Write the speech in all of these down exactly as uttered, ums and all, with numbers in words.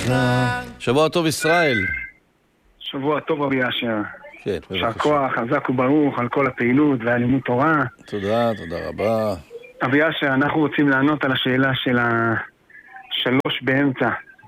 שבוע טוב ישראל. שבוע טוב רבי אשר. כן, יישר כוח, חזק וברוך על כל הפעילות והלימוד תורה. תודה, תודה רבה. רבי אשר, אנחנו רוצים לענות על השאלה של השלוש באמצע.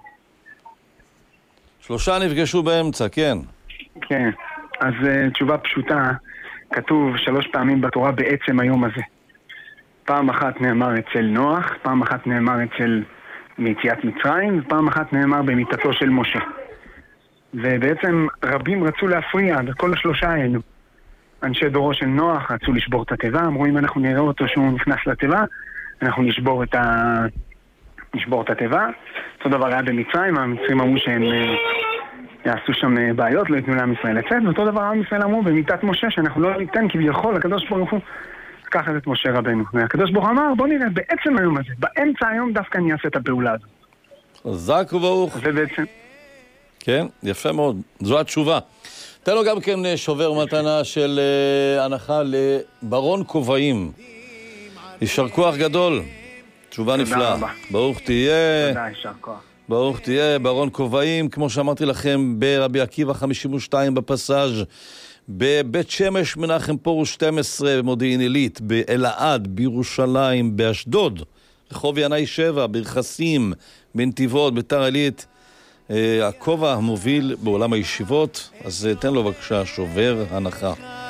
שלושה נפגשו באמצע, כן. כן, אז uh, תשובה פשוטה, כתוב שלוש פעמים בתורה בעצם היום הזה. פעם אחת נאמר אצל נוח, פעם אחת נאמר אצל מיציאת מצרים, ופעם אחת נאמר במיתתו של משה. ובעצם רבים רצו להפריע בכל השלושה האלו. אנשי דורו של נוח רצו לשבור את התיבה, אמרו אם אנחנו נראה אותו שהוא נכנס לתיבה, אנחנו נשבור את, ה... נשבור את התיבה. אותו דבר היה במצרים, המצרים אמרו שהם יעשו שם בעיות, לא ייתנו לעם ישראל לצאת, ואותו דבר עם ישראל אמרו במיתת משה, שאנחנו לא ניתן כביכול, הקדוש ברוך הוא לקח את משה רבנו. והקדוש ברוך הוא אמר, בוא נראה, בעצם היום הזה, באמצע היום דווקא אני אעשה את הפעולה הזאת. חזק וברוך. זה בעצם... כן, יפה מאוד. זו התשובה. תן לו גם כן שובר מתנה של uh, הנחה לברון כובעים. יישר כוח גדול. תשובה נפלאה. ברוך תהיה. תודה, יישר כוח. ברוך תהיה, ברון כובעים, כמו שאמרתי לכם, ברבי עקיבא חמישים ושתיים בפסאז', בבית שמש מנחם פורוש שתים עשרה במודיעין עילית, באלעד, בירושלים, באשדוד, רחוב ינאי שבע, ברכסים, בנתיבות, ביתר עילית. הכובע המוביל בעולם הישיבות, אז תן לו בבקשה שובר הנחה.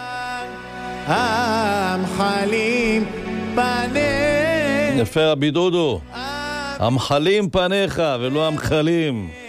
המחלים פניך, יפה רבי דודו, המחלים פניך ולא המחלים.